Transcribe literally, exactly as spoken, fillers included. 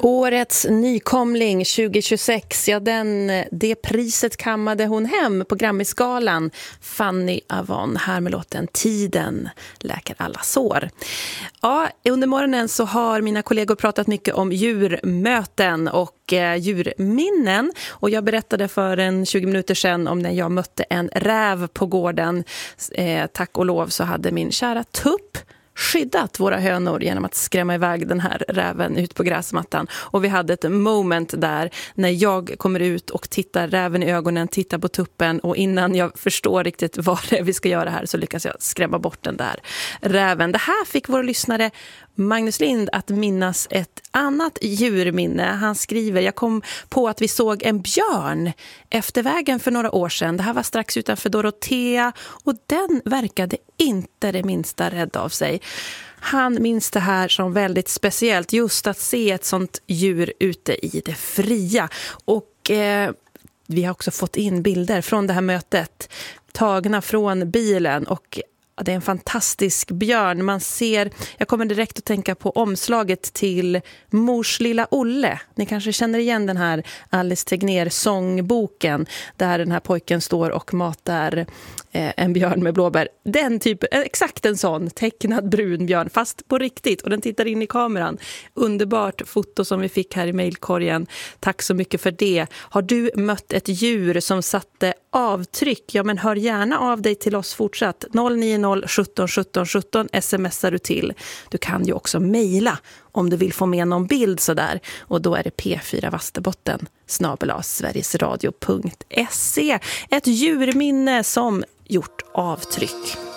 Årets nykomling tjugo tjugosex, ja den, det priset kammade hon hem på Grammisgalan. Fanny Avon här med låten Tiden läker alla sår. Ja, under morgonen så har mina kollegor pratat mycket om djurmöten och eh, djurminnen. Och jag berättade för en tjugo minuter sedan om när jag mötte en räv på gården. Eh, tack och lov så hade min kära tupp skyddat våra hönor genom att skrämma iväg den här räven ut på gräsmattan. Och vi hade ett moment där när jag kommer ut och tittar räven i ögonen, tittar på tuppen, och innan jag förstår riktigt vad det är vi ska göra här så lyckas jag skrämma bort den där räven. Det här fick våra lyssnare Magnus Lind att minnas ett annat djurminne. Han skriver: jag kom på att vi såg en björn efter vägen för några år sedan. Det här var strax utanför Dorotea och den verkade inte det minsta rädd av sig. Han minns det här som väldigt speciellt, just att se ett sånt djur ute i det fria. Och eh, vi har också fått in bilder från det här mötet tagna från bilen, och det är en fantastisk björn. Man ser, jag kommer direkt att tänka på omslaget till Mors lilla Olle. Ni kanske känner igen den här Alice Tegnér sångboken där den här pojken står och matar eh, en björn med blåbär. Den typen, exakt en sån tecknad brun björn, fast på riktigt, och den tittar in i kameran. Underbart foto som vi fick här i mejlkorgen. Tack så mycket för det. Har du mött ett djur som satte avtryck? Ja, men hör gärna av dig till oss fortsatt. noll nio noll sjutton sjutton sjutton smsar du till. Du kan ju också mejla om du vill få med någon bild sådär. Och då är det p fyra vasterbotten snabel-a sverigesradio punkt se. Ett djurminne som gjort avtryck.